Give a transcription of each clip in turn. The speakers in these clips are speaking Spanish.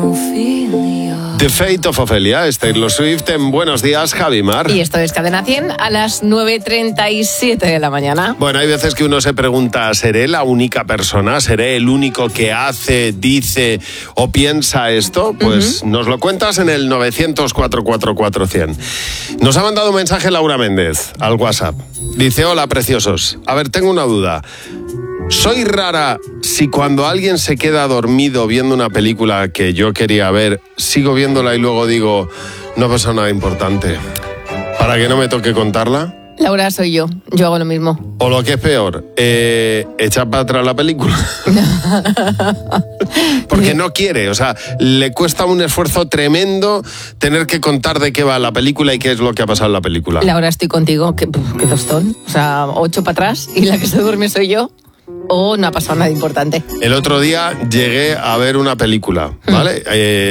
The Fate of Ophelia, Taylor Swift en Buenos Días, Javi Mar. Y esto es Cadena 100 a las 9:37 de la mañana. Bueno, hay veces que uno se pregunta, ¿seré la única persona? ¿Seré el único que hace, dice o piensa esto? Pues nos lo cuentas en el 900-444-100. Nos ha mandado un mensaje Laura Méndez al WhatsApp. Dice, hola, preciosos. A ver, tengo una duda. ¿Soy rara si cuando alguien se queda dormido viendo una película que yo quería ver, sigo viéndola y luego digo, no pasa nada importante, para que no me toque contarla? Laura, soy yo. Yo hago lo mismo. O lo que es peor, echar para atrás la película. Porque no quiere, o sea, le cuesta un esfuerzo tremendo tener que contar de qué va la película y qué es lo que ha pasado en la película. Laura, estoy contigo. Qué tostón. O sea, 8 para atrás y la que se duerme soy yo. O no ha pasado nada importante. El otro día llegué a ver una película, ¿vale?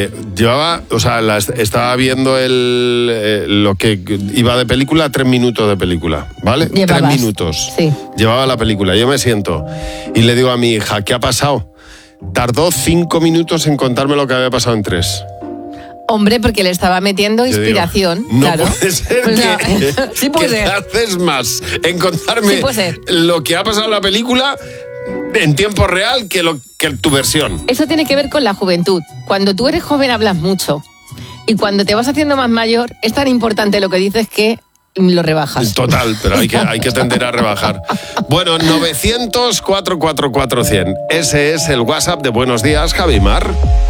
Estaba viendo lo que iba de película, 3 minutos de película, ¿vale? Llevabas. 3 minutos. Sí. Llevaba la película. Yo me siento y le digo a mi hija, ¿qué ha pasado? Tardó 5 minutos en contarme lo que había pasado en 3. Hombre, porque le estaba metiendo inspiración. Digo, no claro. puede ser Sí puede que ser. haces más en contarme Sí puede ser. lo que ha pasado en la película en tiempo real que tu versión. Eso tiene que ver con la juventud. Cuando tú eres joven hablas mucho. Y cuando te vas haciendo más mayor, es tan importante lo que dices que lo rebajas. Total, pero hay que tender a rebajar. Bueno, 900-444-100. Ese es el WhatsApp de Buenos Días, Javi Mar.